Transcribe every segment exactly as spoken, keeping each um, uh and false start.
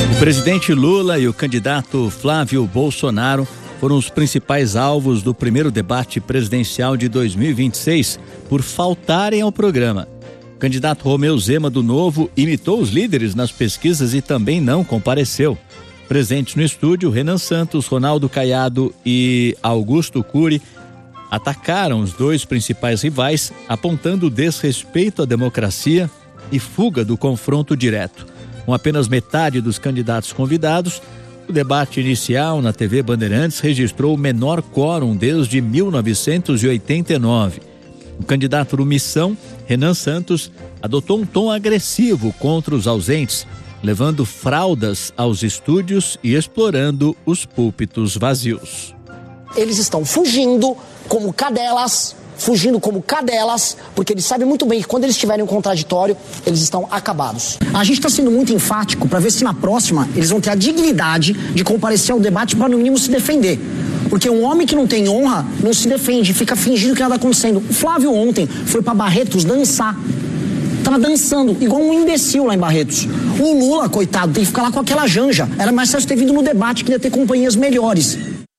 O presidente Lula e o candidato Flávio Bolsonaro foram os principais alvos do primeiro debate presidencial de dois mil e vinte e seis por faltarem ao programa. O candidato Romeu Zema do Novo imitou os líderes nas pesquisas e também não compareceu. Presentes no estúdio, Renan Santos, Ronaldo Caiado e Augusto Cury atacaram os dois principais rivais, apontando desrespeito à democracia e fuga do confronto direto. Com apenas metade dos candidatos convidados, o debate inicial na T V Bandeirantes registrou o menor quórum desde mil novecentos e oitenta e nove. O candidato do Missão, Renan Santos, adotou um tom agressivo contra os ausentes, levando fraldas aos estúdios e explorando os púlpitos vazios. Eles estão fugindo como cadelas, fugindo como cadelas, porque eles sabem muito bem que quando eles tiverem um contraditório, eles estão acabados. A gente está sendo muito enfático para ver se na próxima eles vão ter a dignidade de comparecer ao debate para no mínimo se defender. Porque um homem que não tem honra não se defende, fica fingindo que nada está acontecendo. O Flávio ontem foi para Barretos dançar. Tava dançando, igual um imbecil lá em Barretos. O Lula, coitado, tem que ficar lá com aquela janja. Era mais fácil ter vindo no debate, que ia ter companhias melhores.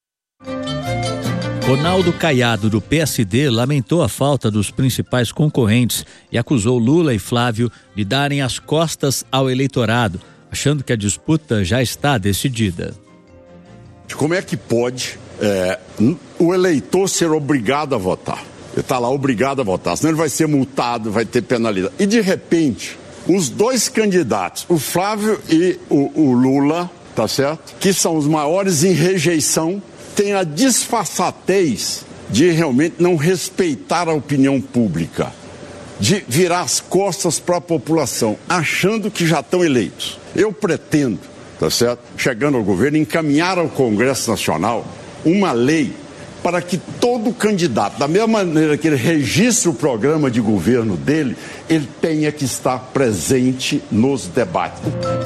Ronaldo Caiado, do P S D, lamentou a falta dos principais concorrentes e acusou Lula e Flávio de darem as costas ao eleitorado, achando que a disputa já está decidida. Como é que pode é, o eleitor ser obrigado a votar? Ele está lá obrigado a votar, senão ele vai ser multado, vai ter penalidade. E de repente, os dois candidatos, o Flávio e o, o Lula, tá certo? Que são os maiores em rejeição, têm a disfarçatez de realmente não respeitar a opinião pública, de virar as costas para a população, achando que já estão eleitos. Eu pretendo, tá certo? Chegando ao governo, encaminhar ao Congresso Nacional uma lei para que todo candidato, da mesma maneira que ele registre o programa de governo dele, ele tenha que estar presente nos debates.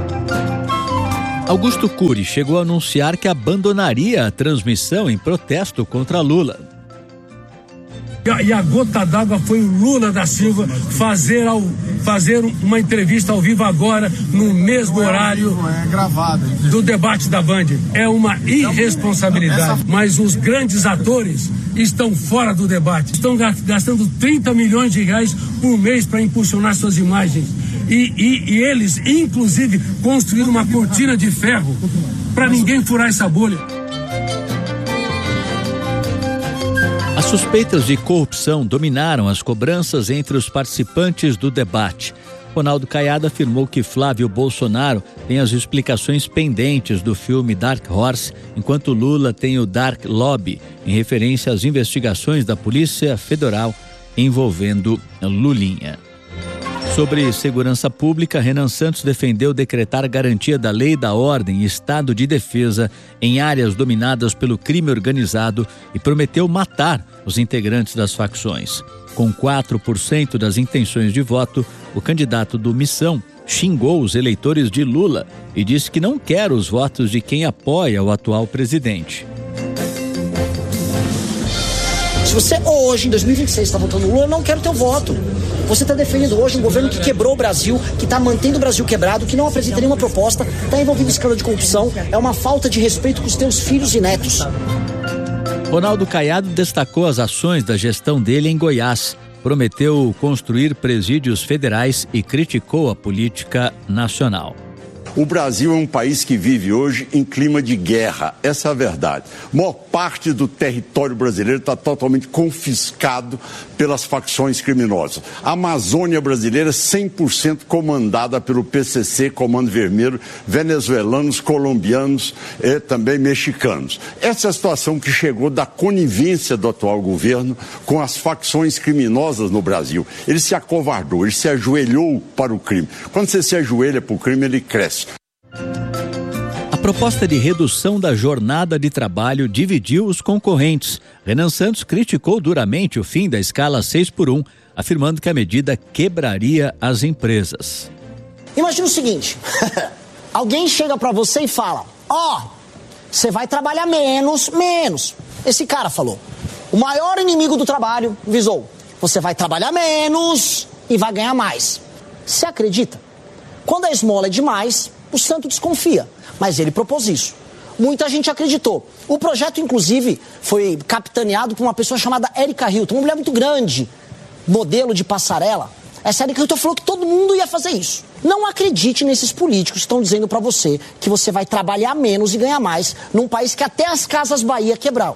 Augusto Cury chegou a anunciar que abandonaria a transmissão em protesto contra Lula. E a gota d'água foi o Lula da Silva fazer, ao, fazer uma entrevista ao vivo agora, no mesmo horário do debate da Band. É uma irresponsabilidade. Mas os grandes atores estão fora do debate. Estão gastando trinta milhões de reais por mês para impulsionar suas imagens. E, e, e eles, inclusive, construíram uma cortina de ferro para ninguém furar essa bolha. As suspeitas de corrupção dominaram as cobranças entre os participantes do debate. Ronaldo Caiado afirmou que Flávio Bolsonaro tem as explicações pendentes do filme Dark Horse, enquanto Lula tem o Dark Lobby, em referência às investigações da Polícia Federal envolvendo Lulinha. Sobre segurança pública, Renan Santos defendeu decretar garantia da lei, da ordem e estado de defesa em áreas dominadas pelo crime organizado e prometeu matar os integrantes das facções. Com quatro por cento das intenções de voto, o candidato do Missão xingou os eleitores de Lula e disse que não quer os votos de quem apoia o atual presidente. Se você hoje, em dois mil e vinte e seis, está votando no Lula, eu não quero teu voto. Você está defendendo hoje um governo que quebrou o Brasil, que está mantendo o Brasil quebrado, que não apresenta nenhuma proposta, está envolvido em escândalo de corrupção. É uma falta de respeito com os teus filhos e netos. Ronaldo Caiado destacou as ações da gestão dele em Goiás, prometeu construir presídios federais e criticou a política nacional. O Brasil é um país que vive hoje em clima de guerra, essa é a verdade. A maior parte do território brasileiro está totalmente confiscado pelas facções criminosas. A Amazônia brasileira é cem por cento comandada pelo P C C, Comando Vermelho, venezuelanos, colombianos e também mexicanos. Essa é a situação que chegou da conivência do atual governo com as facções criminosas no Brasil. Ele se acovardou, ele se ajoelhou para o crime. Quando você se ajoelha para o crime, ele cresce. A proposta de redução da jornada de trabalho dividiu os concorrentes. Renan Santos criticou duramente o fim da escala seis por um, afirmando que a medida quebraria as empresas. Imagina o seguinte, alguém chega pra você e fala, ó, oh, você vai trabalhar menos, menos. Esse cara falou, o maior inimigo do trabalho visou, você vai trabalhar menos e vai ganhar mais. Você acredita? Quando a esmola é demais, O santo desconfia, mas ele propôs isso. Muita gente acreditou. O projeto, inclusive, foi capitaneado por uma pessoa chamada Erika Hilton, uma mulher muito grande, modelo de passarela. Essa Erika Hilton falou que todo mundo ia fazer isso. Não acredite nesses políticos que estão dizendo pra você que você vai trabalhar menos e ganhar mais num país que até as Casas Bahia quebraram.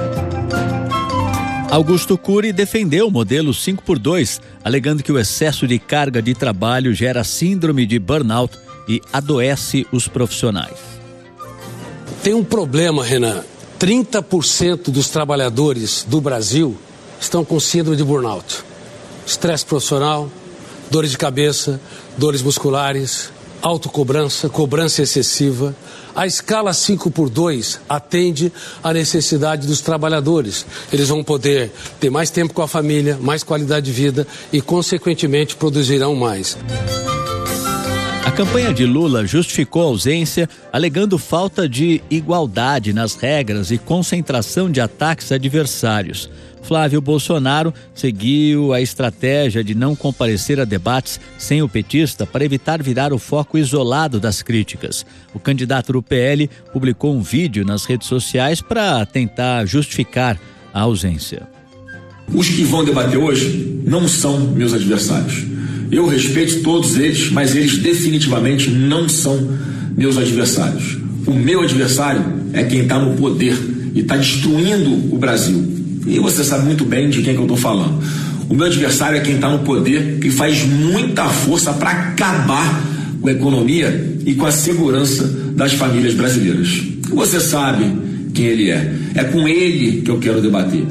Augusto Cury defendeu o modelo cinco por dois, alegando que o excesso de carga de trabalho gera síndrome de burnout e adoece os profissionais. Tem um problema, Renan. trinta por cento dos trabalhadores do Brasil estão com síndrome de burnout. Estresse profissional, dores de cabeça, dores musculares, autocobrança, cobrança excessiva. A escala cinco por dois atende à necessidade dos trabalhadores. Eles vão poder ter mais tempo com a família, mais qualidade de vida e, consequentemente, produzirão mais. A campanha de Lula justificou a ausência, alegando falta de igualdade nas regras e concentração de ataques adversários. Flávio Bolsonaro seguiu a estratégia de não comparecer a debates sem o petista para evitar virar o foco isolado das críticas. O candidato do P L publicou um vídeo nas redes sociais para tentar justificar a ausência. Os que vão debater hoje não são meus adversários. Eu respeito todos eles, mas eles definitivamente não são meus adversários. O meu adversário é quem está no poder e está destruindo o Brasil. E você sabe muito bem de quem que eu estou falando. O meu adversário é quem está no poder e faz muita força para acabar com a economia e com a segurança das famílias brasileiras. Você sabe quem ele é. É com ele que eu quero debater.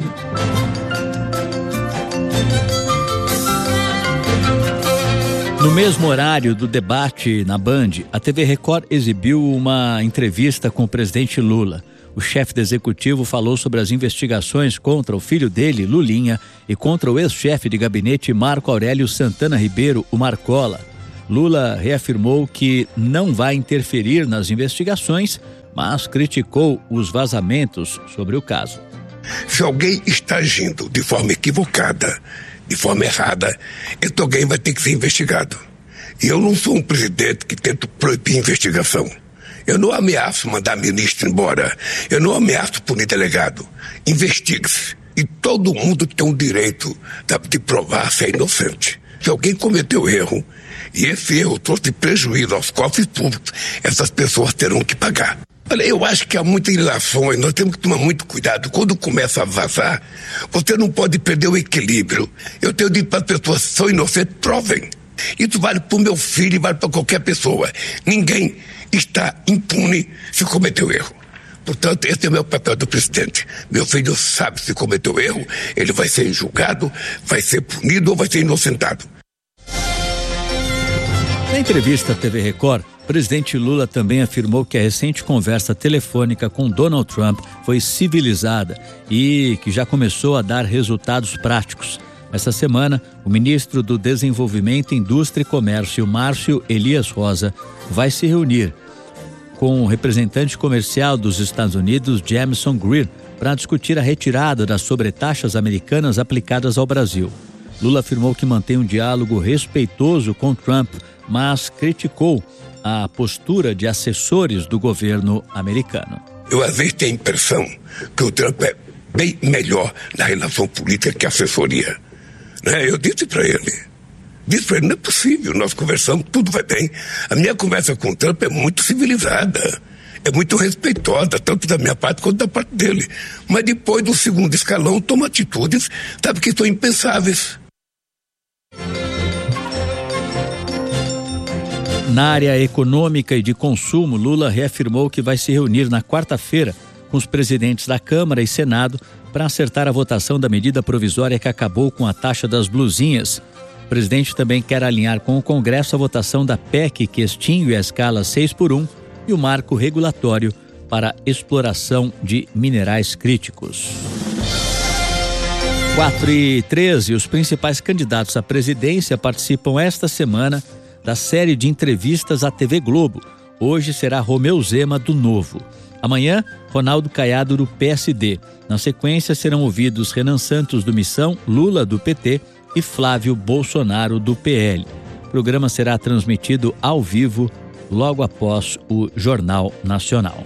No mesmo horário do debate na Band, a T V Record exibiu uma entrevista com o presidente Lula. O chefe do executivo falou sobre as investigações contra o filho dele, Lulinha, e contra o ex-chefe de gabinete Marco Aurélio Santana Ribeiro, o Marcola. Lula reafirmou que não vai interferir nas investigações, mas criticou os vazamentos sobre o caso. Se alguém está agindo de forma equivocada, de forma errada, então alguém vai ter que ser investigado. E eu não sou um presidente que tenta proibir investigação. Eu não ameaço mandar ministro embora. Eu não ameaço punir delegado. Investigue-se. E todo mundo tem o direito de provar se é inocente. Se alguém cometeu erro, e esse erro trouxe prejuízo aos cofres públicos, essas pessoas terão que pagar. Olha, eu acho que há muitas ilações, nós temos que tomar muito cuidado. Quando começa a vazar, você não pode perder o equilíbrio. Eu tenho dito para as pessoas, se são inocentes, provem. Isso vale para o meu filho e vale para qualquer pessoa. Ninguém está impune se cometeu erro. Portanto, esse é o meu papel do presidente. Meu filho sabe se cometeu erro, ele vai ser julgado, vai ser punido ou vai ser inocentado. Na entrevista à T V Record, o presidente Lula também afirmou que a recente conversa telefônica com Donald Trump foi civilizada e que já começou a dar resultados práticos. Essa semana, o ministro do Desenvolvimento, Indústria e Comércio, Márcio Elias Rosa, vai se reunir com o representante comercial dos Estados Unidos, Jamieson Greer, para discutir a retirada das sobretaxas americanas aplicadas ao Brasil. Lula afirmou que mantém um diálogo respeitoso com Trump, mas criticou a postura de assessores do governo americano. Eu às vezes tenho a impressão que o Trump é bem melhor na relação política que a assessoria. Né? Eu disse para ele, disse para ele, não é possível, nós conversamos, tudo vai bem. A minha conversa com o Trump é muito civilizada, é muito respeitosa, tanto da minha parte quanto da parte dele. Mas depois do segundo escalão, toma atitudes, sabe, que são impensáveis. Na área econômica e de consumo, Lula reafirmou que vai se reunir na quarta-feira com os presidentes da Câmara e Senado para acertar a votação da medida provisória que acabou com a taxa das blusinhas. O presidente também quer alinhar com o Congresso a votação da P E C que extingue a escala seis por um e o marco regulatório para exploração de minerais críticos. quatro e treze, os principais candidatos à presidência participam esta semana da série de entrevistas à T V Globo. Hoje será Romeu Zema, do Novo. Amanhã, Ronaldo Caiado, do P S D. Na sequência, serão ouvidos Renan Santos, do Missão, Lula, do P T e Flávio Bolsonaro, do P L. O programa será transmitido ao vivo logo após o Jornal Nacional.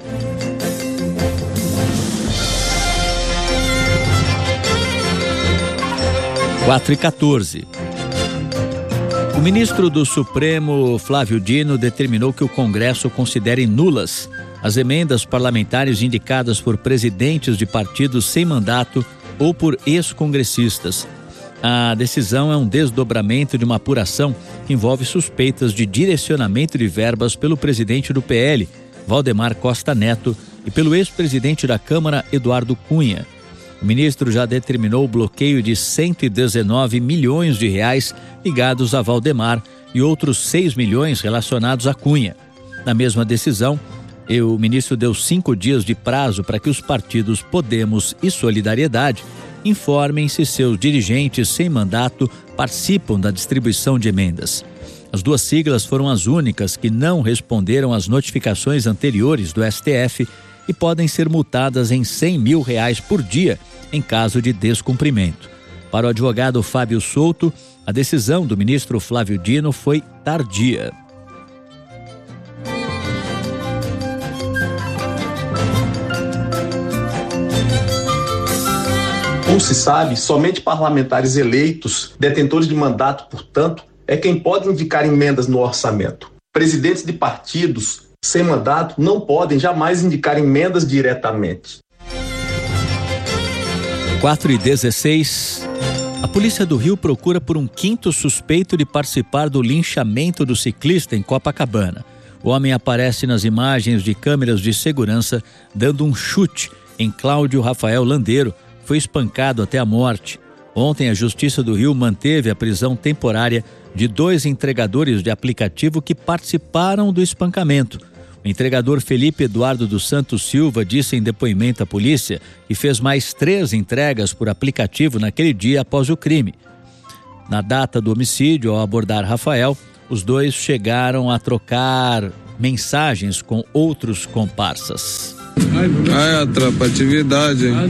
quatro e quatorze. O ministro do Supremo, Flávio Dino, determinou que o Congresso considere nulas as emendas parlamentares indicadas por presidentes de partidos sem mandato ou por ex-congressistas. A decisão é um desdobramento de uma apuração que envolve suspeitas de direcionamento de verbas pelo presidente do P L, Valdemar Costa Neto, e pelo ex-presidente da Câmara, Eduardo Cunha. O ministro já determinou o bloqueio de cento e dezenove milhões de reais ligados a Valdemar e outros seis milhões relacionados a Cunha. Na mesma decisão, o ministro deu cinco dias de prazo para que os partidos Podemos e Solidariedade informem se seus dirigentes sem mandato participam da distribuição de emendas. As duas siglas foram as únicas que não responderam às notificações anteriores do S T F e podem ser multadas em cem mil reais por dia em caso de descumprimento. Para o advogado Fábio Souto, a decisão do ministro Flávio Dino foi tardia. Como se sabe, somente parlamentares eleitos, detentores de mandato, portanto, é quem pode indicar emendas no orçamento. Presidentes de partidos sem mandato não podem jamais indicar emendas diretamente. quatro e dezesseis. A Polícia do Rio procura por um quinto suspeito de participar do linchamento do ciclista em Copacabana. O homem aparece nas imagens de câmeras de segurança dando um chute em Cláudio Rafael Landeiro. Foi espancado até a morte. Ontem, a Justiça do Rio manteve a prisão temporária de dois entregadores de aplicativo que participaram do espancamento. O entregador Felipe Eduardo dos Santos Silva disse em depoimento à polícia que fez mais três entregas por aplicativo naquele dia após o crime. Na data do homicídio, ao abordar Rafael, os dois chegaram a trocar mensagens com outros comparsas. Ai, a tropa, atividade, hein?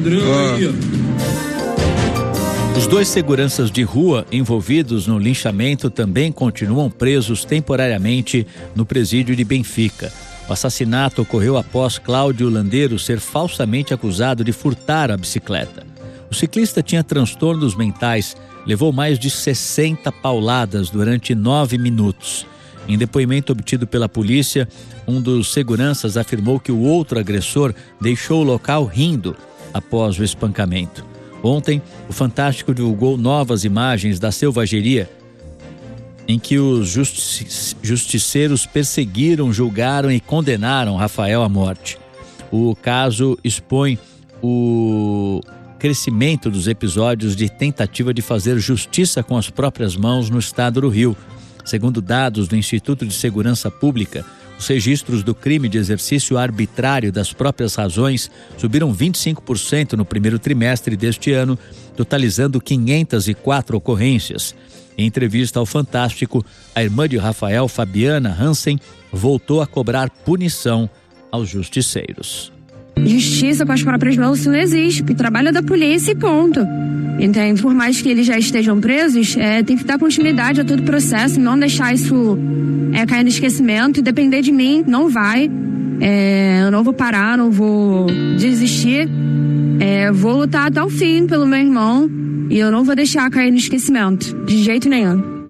Os dois seguranças de rua envolvidos no linchamento também continuam presos temporariamente no presídio de Benfica. O assassinato ocorreu após Cláudio Landeiro ser falsamente acusado de furtar a bicicleta. O ciclista tinha transtornos mentais, levou mais de sessenta pauladas durante nove minutos. Em depoimento obtido pela polícia, um dos seguranças afirmou que o outro agressor deixou o local rindo após o espancamento. Ontem, o Fantástico divulgou novas imagens da selvageria em que os justi- justiceiros perseguiram, julgaram e condenaram Rafael à morte. O caso expõe o crescimento dos episódios de tentativa de fazer justiça com as próprias mãos no estado do Rio. Segundo dados do Instituto de Segurança Pública, os registros do crime de exercício arbitrário das próprias razões subiram vinte e cinco por cento no primeiro trimestre deste ano, totalizando quinhentas e quatro ocorrências. Em entrevista ao Fantástico, a irmã de Rafael, Fabiana Hansen, voltou a cobrar punição aos justiceiros. Justiça com as próprias mãos, isso não existe. O trabalho é da polícia e ponto. Então, por mais que eles já estejam presos, é, tem que dar continuidade a todo o processo, não deixar isso é, cair no esquecimento. E depender de mim, não vai. É, eu não vou parar, não vou desistir. É, vou lutar até o fim pelo meu irmão e eu não vou deixar cair no esquecimento, de jeito nenhum.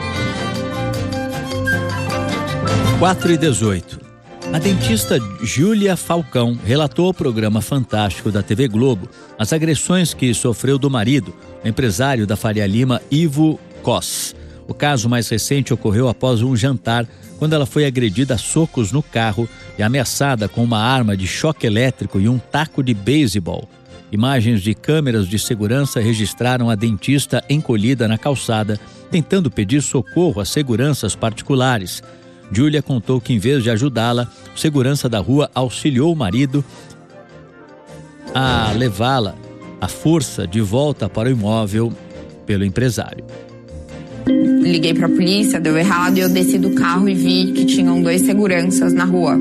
quatro e dezoito. A dentista Júlia Falcão relatou ao programa Fantástico da T V Globo as agressões que sofreu do marido, o empresário da Faria Lima, Ivo Cos. O caso mais recente ocorreu após um jantar, quando ela foi agredida a socos no carro e ameaçada com uma arma de choque elétrico e um taco de beisebol. Imagens de câmeras de segurança registraram a dentista encolhida na calçada, tentando pedir socorro a seguranças particulares. Júlia contou que, em vez de ajudá-la, o segurança da rua auxiliou o marido a levá-la à força de volta para o imóvel pelo empresário. Liguei para a polícia, deu errado e eu desci do carro e vi que tinham dois seguranças na rua.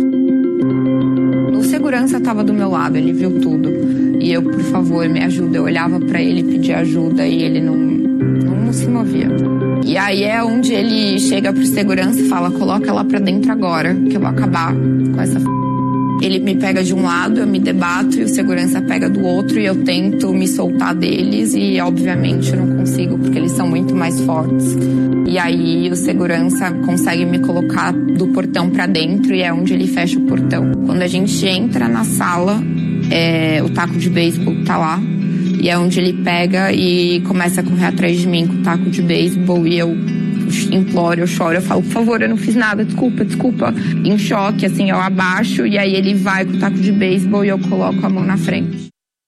O segurança estava do meu lado, ele viu tudo. E eu, por favor, me ajuda. Eu olhava para ele, pedia ajuda e ele não, não se movia. E aí é onde ele chega pro segurança e fala, coloca ela pra dentro agora, que eu vou acabar com essa f... Ele me pega de um lado, eu me debato e o segurança pega do outro e eu tento me soltar deles e obviamente eu não consigo porque eles são muito mais fortes. E aí o segurança consegue me colocar do portão pra dentro e é onde ele fecha o portão. Quando a gente entra na sala, é, o taco de beisebol tá lá e é onde ele pega e começa a correr atrás de mim com o taco de beisebol e eu imploro, eu choro, eu falo, por favor, eu não fiz nada, desculpa, desculpa. Em choque, assim, eu abaixo e aí ele vai com o taco de beisebol e eu coloco a mão na frente.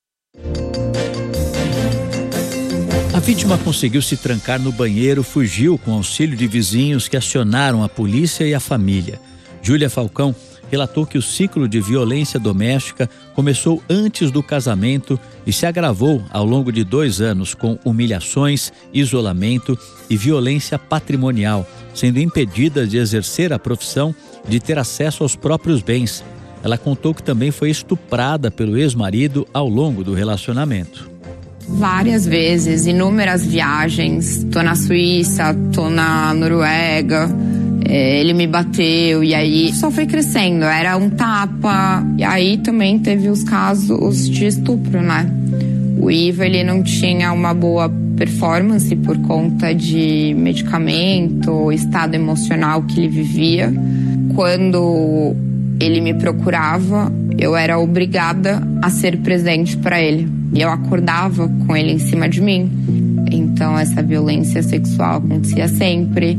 A vítima conseguiu se trancar no banheiro, fugiu com auxílio de vizinhos que acionaram a polícia e a família. Júlia Falcão relatou que o ciclo de violência doméstica começou antes do casamento e se agravou ao longo de dois anos com humilhações, isolamento e violência patrimonial, sendo impedida de exercer a profissão e de ter acesso aos próprios bens. Ela contou que também foi estuprada pelo ex-marido ao longo do relacionamento. Várias vezes, inúmeras viagens, tô na Suíça, tô na Noruega. Ele me bateu e aí só foi crescendo, era um tapa. E aí também teve os casos de estupro, né? O Ivo, ele não tinha uma boa performance por conta de medicamento, estado emocional que ele vivia. Quando ele me procurava, eu era obrigada a ser presente para ele. E eu acordava com ele em cima de mim. Então essa violência sexual acontecia sempre.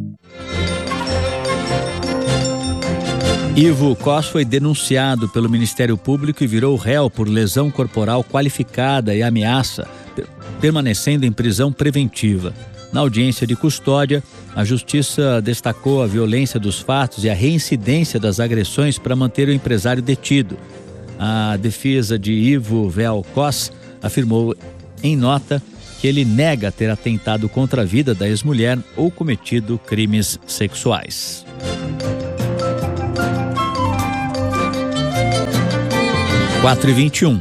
Ivo Cos foi denunciado pelo Ministério Público e virou réu por lesão corporal qualificada e ameaça, permanecendo em prisão preventiva. Na audiência de custódia, a Justiça destacou a violência dos fatos e a reincidência das agressões para manter o empresário detido. A defesa de Ivo Véu Cos afirmou em nota que ele nega ter atentado contra a vida da ex-mulher ou cometido crimes sexuais. quatro e vinte e um.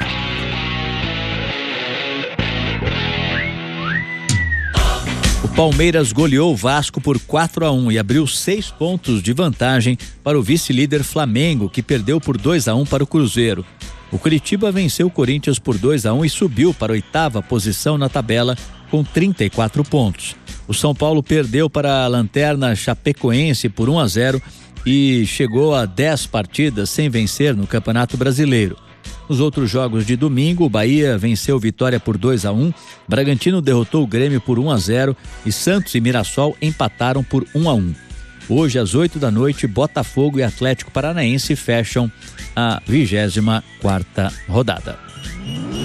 O Palmeiras goleou o Vasco por quatro a um e abriu seis pontos de vantagem para o vice-líder Flamengo, que perdeu por dois a um para o Cruzeiro. O Curitiba venceu o Corinthians por dois a um e subiu para a oitava posição na tabela com trinta e quatro pontos. O São Paulo perdeu para a lanterna Chapecoense por um a zero e chegou a dez partidas sem vencer no Campeonato Brasileiro. Nos outros jogos de domingo, o Bahia venceu Vitória por dois a um, Bragantino derrotou o Grêmio por um a zero e Santos e Mirassol empataram por um a um. Hoje, às oito da noite, Botafogo e Atlético Paranaense fecham a vigésima quarta rodada.